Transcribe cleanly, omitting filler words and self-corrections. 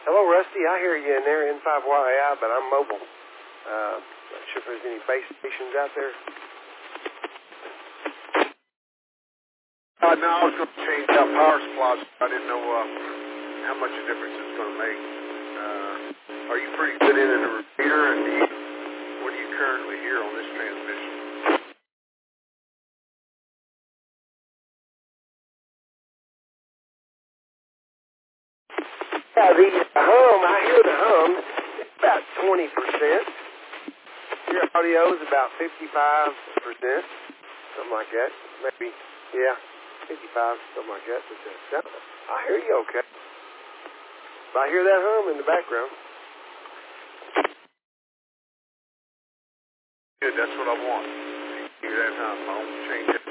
Hello, Rusty. I hear you in there, N5YAI, but I'm mobile. Not sure if there's any base stations out there. No, I was going to change out power supplies. I didn't know how much a difference it's going to make. Are you pretty good in the repeater, and what do you currently hear on this transmission? Yeah, the hum, I hear the hum. It's about 20%. Your audio is about 55%, something like that. Maybe, yeah, 55, something like that. But, I hear you okay. But I hear that hum in the background. Good, that's what I want. Hear that hum. I'll change it.